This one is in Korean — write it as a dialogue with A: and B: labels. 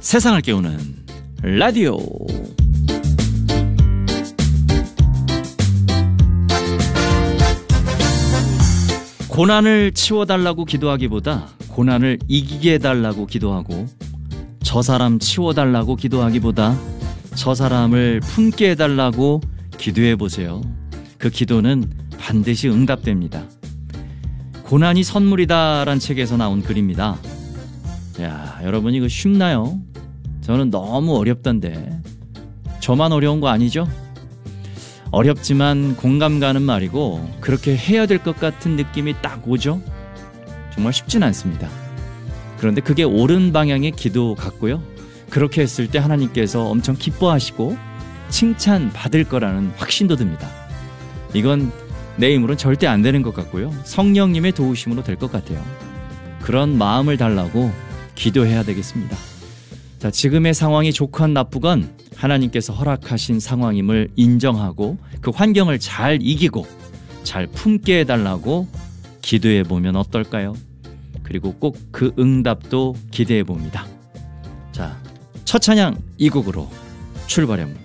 A: 세상을 깨우는 라디오. 고난을 치워달라고 기도하기보다 고난을 이기게 해달라고 기도하고, 저 사람 치워달라고 기도하기보다 저 사람을 품게 해달라고 기도해보세요. 그 기도는 반드시 응답됩니다. 고난이 선물이다란 책에서 나온 글입니다. 야, 여러분 이거 쉽나요? 저는 너무 어렵던데. 저만 어려운 거 아니죠? 어렵지만 공감 가는 말이고, 그렇게 해야 될 것 같은 느낌이 딱 오죠? 정말 쉽진 않습니다. 그런데 그게 옳은 방향의 기도 같고요. 그렇게 했을 때 하나님께서 엄청 기뻐하시고 칭찬 받을 거라는 확신도 듭니다. 이건 내 힘으로는 절대 안 되는 것 같고요. 성령님의 도우심으로 될 것 같아요. 그런 마음을 달라고 기도해야 되겠습니다. 자, 지금의 상황이 좋건 나쁘건 하나님께서 허락하신 상황임을 인정하고 그 환경을 잘 이기고 잘 품게 해달라고 기도해 보면 어떨까요? 그리고 꼭 그 응답도 기대해 봅니다. 자, 첫 찬양 이 곡으로 출발합니다.